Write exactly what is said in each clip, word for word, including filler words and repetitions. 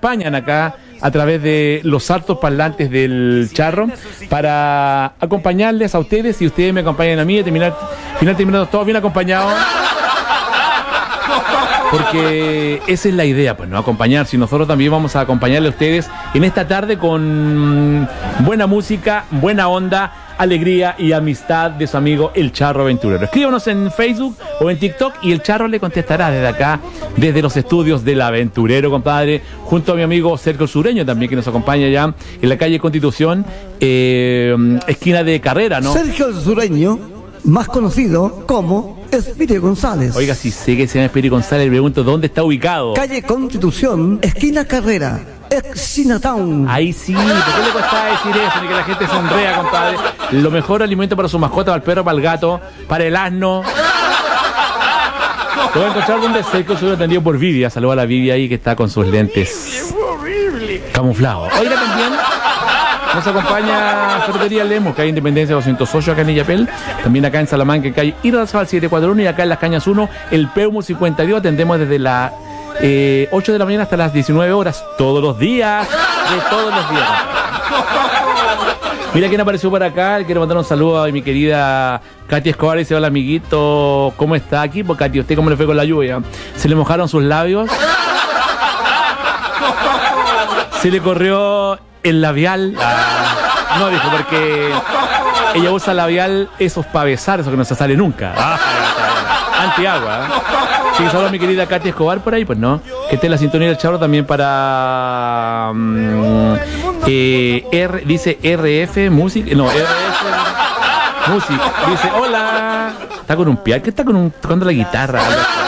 acompañan acá a través de los altos parlantes del Charro para acompañarles a ustedes y ustedes me acompañan a mí y terminar, final terminando todos bien acompañados. Porque esa es la idea, pues, ¿no? Acompañar. Si nosotros también vamos a acompañarle a ustedes en esta tarde con buena música, buena onda, alegría y amistad de su amigo El Charro Aventurero. Escríbanos en Facebook o en TikTok y El Charro le contestará desde acá, desde los estudios del Aventurero, compadre, junto a mi amigo Sergio Sureño también, que nos acompaña ya en la calle Constitución, eh, esquina de Carrera, ¿no? Sergio Sureño, más conocido como Espiri González. Oiga, si sé que se llama Espiri González, le pregunto dónde está ubicado. Calle Constitución, esquina Carrera, ex Chinatown. Ahí sí, ¿por qué le cuesta decir eso? Ni que la gente sonrea, compadre. Lo mejor alimento para su mascota, para el perro, para el gato, para el asno. Te voy a encontrar donde Sergio se atendido por Vivi. Saluda a la Vivi ahí que está con sus lentes camuflados. Oiga, también nos acompaña Ferretería Lemos, calle Independencia doscientos ocho acá en Illapel. También acá en Salamanca, calle Irrazabal setecientos cuarenta y uno. Y acá en Las Cañas uno, el Peumo cincuenta y dos. Atendemos desde las eh, ocho de la mañana hasta las diecinueve horas. Todos los días. De todos los días. Mira quién apareció por acá. Quiero mandar un saludo a mi querida Katy Escobar. Dice: hola amiguito, ¿cómo está aquí? Pues Katy, ¿usted cómo le fue con la lluvia? ¿Se le mojaron sus labios? ¿Se le corrió el labial? Ah, no, dijo, porque ella usa labial esos para besar, eso que no se sale nunca. Ah, antiagua. ¿eh? Sí, saludos a mi querida Katy Escobar por ahí, pues no. Que esté en la sintonía del Charro también para... Um, eh, R, dice R F Music, no, R F Music. Dice: hola. Está con un piano, ¿qué está con un, tocando la guitarra?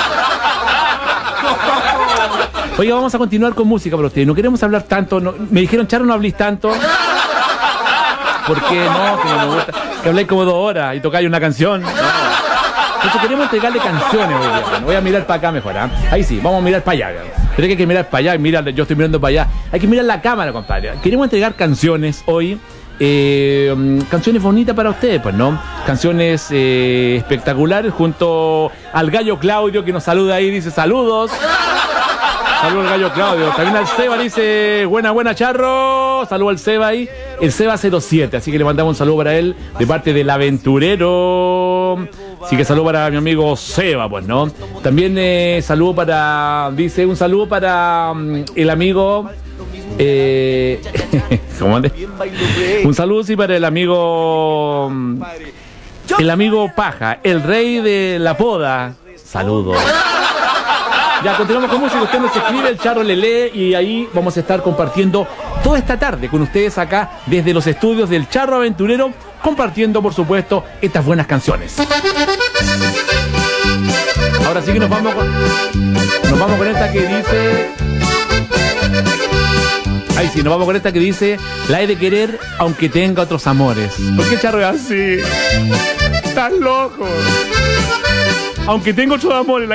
Oiga, vamos a continuar con música para ustedes. No queremos hablar tanto. No, me dijeron: Charro, no hablís tanto. ¿Por qué no? Que no me gusta. Que habláis como dos horas y tocáis una canción. No. Entonces queremos entregarle canciones hoy día. Bueno, voy a mirar para acá mejor. ¿eh? Ahí sí, vamos a mirar para allá. ¿eh? Pero hay que mirar para allá. Mira, yo estoy mirando para allá. Hay que mirar la cámara, compadre. Queremos entregar canciones hoy. Eh, canciones bonitas para ustedes, pues, ¿no? Canciones eh, espectaculares junto al Gallo Claudio, que nos saluda ahí. Dice: saludos. Saludos al Gallo Claudio. También al Seba dice: buena, buena, Charro. Saludos al Seba ahí. El Seba cero siete. Así que le mandamos un saludo para él de parte del Aventurero. Así que saludo para mi amigo Seba, pues, ¿no? También eh, saludo para... Dice: un saludo para um, el amigo... Eh, ¿Cómo ande? Un saludo, sí, para el amigo... El amigo Paja, el rey de la poda. Saludos. Ya, continuamos con música. Usted nos escribe, el Charro le lee y ahí vamos a estar compartiendo toda esta tarde con ustedes acá desde los estudios del Charro Aventurero, compartiendo, por supuesto, estas buenas canciones. Ahora sí que nos vamos con, nos vamos con esta que dice... Ahí sí, nos vamos con esta que dice: la he de querer aunque tenga otros amores. ¿Por qué Charro es así? Estás loco. Aunque tengo otros amores, la